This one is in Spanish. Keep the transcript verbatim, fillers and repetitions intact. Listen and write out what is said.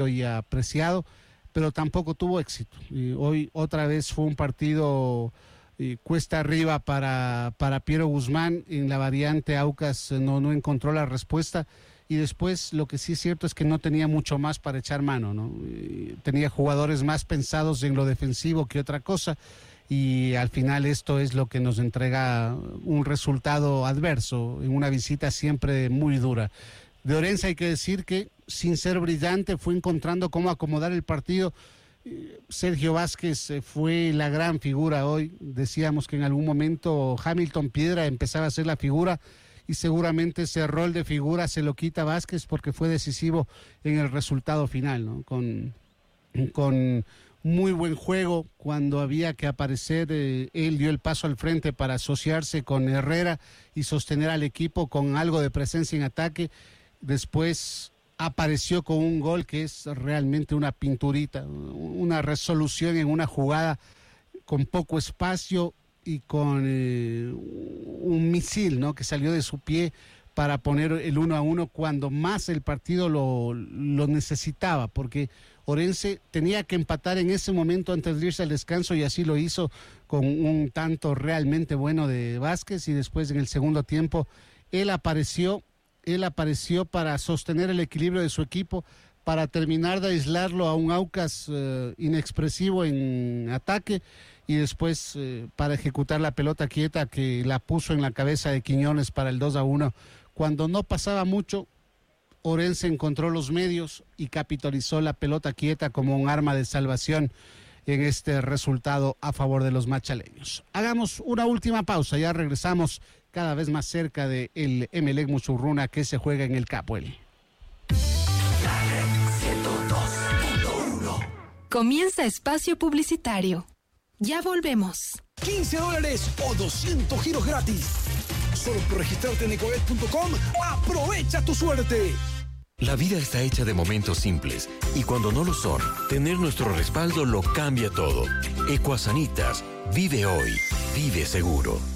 y apreciado, pero tampoco tuvo éxito. Y hoy otra vez fue un partido eh, cuesta arriba para, para Piero Guzmán. En la variante Aucas no, no encontró la respuesta, y después lo que sí es cierto es que no tenía mucho más para echar mano, ¿no? Eh, tenía jugadores más pensados en lo defensivo que otra cosa, y al final esto es lo que nos entrega un resultado adverso en una visita siempre muy dura. De Orense hay que decir que, sin ser brillante, fue encontrando cómo acomodar el partido. Sergio Vázquez fue la gran figura hoy. Decíamos que en algún momento Hamilton Piedra empezaba a ser la figura, y seguramente ese rol de figura se lo quita Vázquez porque fue decisivo en el resultado final, ¿no? Con, con muy buen juego, cuando había que aparecer, eh, él dio el paso al frente para asociarse con Herrera y sostener al equipo con algo de presencia en ataque. Después apareció con un gol que es realmente una pinturita, una resolución en una jugada con poco espacio y con eh, un misil, ¿no?, que salió de su pie para poner el uno a uno cuando más el partido lo, lo necesitaba, porque Orense tenía que empatar en ese momento antes de irse al descanso, y así lo hizo con un tanto realmente bueno de Vázquez. Y después, en el segundo tiempo, él apareció, él apareció para sostener el equilibrio de su equipo, para terminar de aislarlo a un Aucas eh, inexpresivo en ataque, y después eh, para ejecutar la pelota quieta que la puso en la cabeza de Quiñones para el dos a uno. Cuando no pasaba mucho, Orense encontró los medios y capitalizó la pelota quieta como un arma de salvación en este resultado a favor de los machaleños. Hagamos una última pausa, ya regresamos cada vez más cerca de el Emelec Musurruna, que se juega en el Capuel. Comienza espacio publicitario. Ya volvemos. quince dólares o doscientos giros gratis. Solo por registrarte en ecobet punto com, aprovecha tu suerte. La vida está hecha de momentos simples, y cuando no lo son, tener nuestro respaldo lo cambia todo. Ecuasanitas, vive hoy, vive seguro.